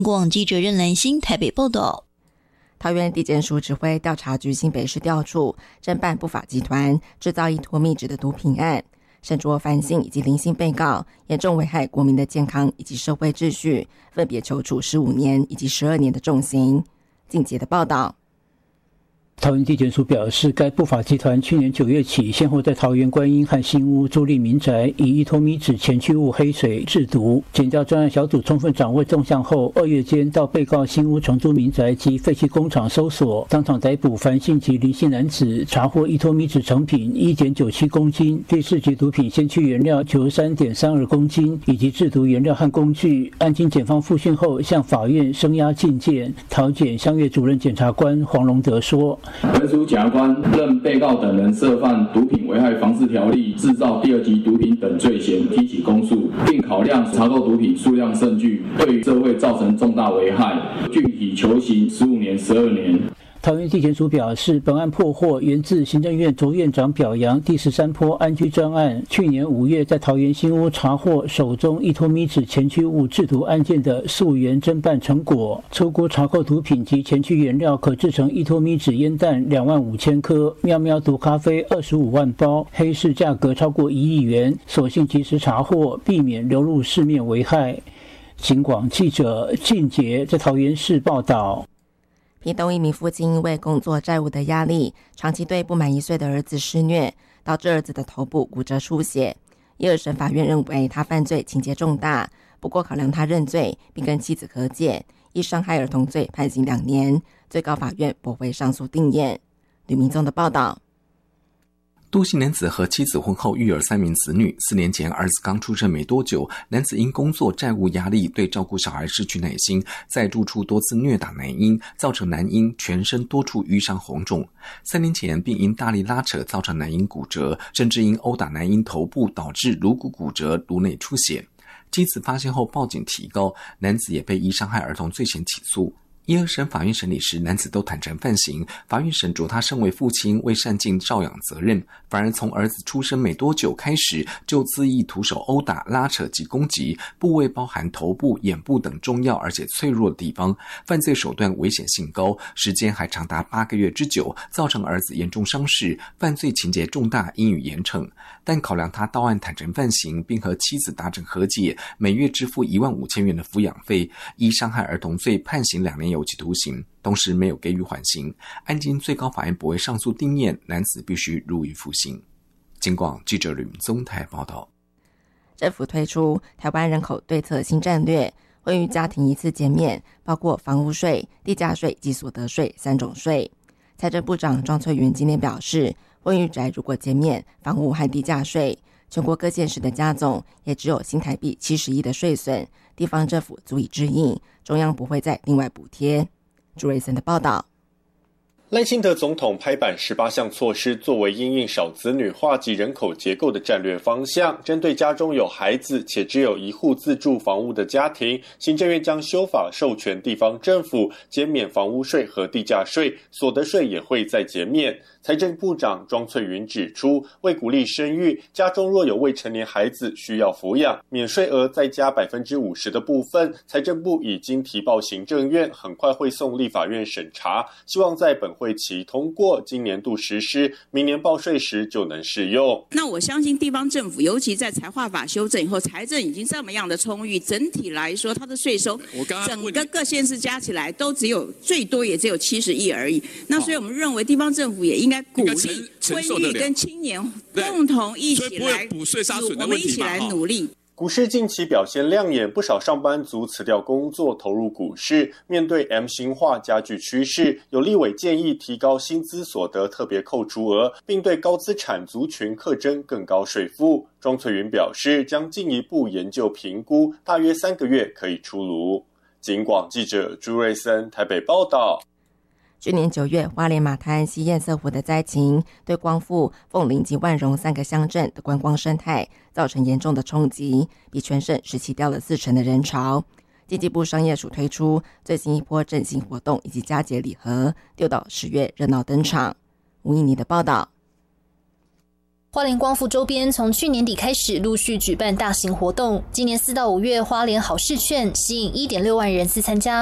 广记者任兰心台北报道。 桃园地检署指挥调查局新北市调处侦办不法集团制造依托密纸的毒品案，审酌范姓以及林姓被告严重危害国民的健康以及社会秩序，分别求处15年以及12年的重刑。进阶的报道。 桃园地检署表示，该不法集团去年9月起，先后在桃园观音和新屋租赁民宅，以依托密纸前驱物黑水制毒。检调专案小组充分掌握动向后，2月间到被告新屋重租民宅及废弃工厂搜索，当场逮捕樊姓及林姓男子，查获依托密纸成品1.97公斤，第4级毒品先驱原料93.32公斤，以及制毒原料和工具。案经检方复讯后，向法院声押进见。桃检香月主任检察官黄荣德说， 本署检察官认被告等人涉犯毒品危害防治条例制造第2级毒品等罪嫌，提起公诉，并考量查扣毒品数量甚巨，对社会造成重大危害，具体求刑15年、12年。 桃园地检署表示，本案破获源自行政院卓院长表扬第13波安居专案，去年5月在桃园新屋查获手中依托密纸前驱物制毒案件的溯源侦办成果，抽估查扣毒品及前驱原料可制成依托密纸烟弹25000颗，喵喵毒咖啡25万包，黑市价格超过1亿元，所幸及时查获，避免流入市面危害。警广记者靳杰在桃园市报道。 屏东一名父亲因为工作债务的压力，长期对不满1岁的儿子施虐，导致儿子的头部骨折出血。1、2审法院认为他犯罪情节重大，不过考量他认罪并跟妻子和解，依伤害儿童罪判刑2年，最高法院驳回上诉定谳。吕明宗的报道。 杜姓男子和妻子婚后育儿3名子女，4年前儿子刚出生没多久，男子因工作债务压力对照顾小孩失去耐心，在住处多次虐打男婴，造成男婴全身多处淤伤红肿。3年前并因大力拉扯造成男婴骨折，甚至因殴打男婴头部导致颅骨骨折、颅内出血。妻子发现后报警提告，男子也被依伤害儿童罪嫌起诉。1、2审法院审理时，男子都坦诚犯行，法院审酌他身为父亲未善尽照养责任，反而从儿子出生没多久开始就恣意徒手殴打、拉扯及攻击，部位包含头部、眼部等重要而且脆弱的地方，犯罪手段危险性高，时间还长达8个月之久，造成儿子严重伤势，犯罪情节重大，应予严惩。但考量他到案坦诚犯行，并和妻子达成和解，每月支付15000元的抚养费，依伤害儿童罪判刑2年有期徒刑，同时没有给予缓刑。案经最高法院驳回上诉定谳，男子必须入狱服刑。警广记者吕明宗台报道。 政府推出台湾人口对策新战略，婚育家庭一次减免，包括房屋税、地价税及所得税3种税。财政部长庄翠云今天表示，婚育宅如果减免房屋和地价税，全国各县市的家总也只有新台币70亿的税损，地方政府足以支应，中央不会再另外补贴。朱瑞森的报道。 赖清德总统拍板18项措施，作为因应少子女化及人口结构的战略方向，针对家中有孩子且只有1户自住房屋的家庭，行政院将修法授权地方政府减免房屋税和地价税，所得税也会再减免。财政部长庄翠云指出，为鼓励生育，家中若有未成年孩子需要抚养，免税额再加50%的部分，财政部已经提报行政院，很快会送立法院审查，希望在本会期通过，今年度实施，明年报税时就能适用。 那我相信地方政府，尤其在财划法修正以后，财政已经这么样的充裕，整体来说，它的税收，整个各县市加起来都最多也只有70亿而已。那所以我们认为地方政府也应该鼓励婚育跟青年共同一起来，我们一起来努力。 股市近期表现亮眼，不少上班族辞掉工作投入股市。面对 M 型化加剧趋势，有立委建议提高薪资所得特别扣除额，并对高资产族群课征更高税负。庄翠云表示，将进一步研究评估，大约3个月可以出炉。警广记者朱瑞森台北报道。 去年9月，花莲马滩溪堰塞湖的灾情，对光复、凤林及万荣3个乡镇的观光生态造成严重的冲击，比全省时期掉了40%的人潮。经济部商业署推出最新一波振兴活动以及佳节礼盒，6到10月热闹登场。吴依妮的报道。 花莲光复周边从去年底开始陆续举办大型活动，今年4到5月花莲好事券吸引1.6万人次参加。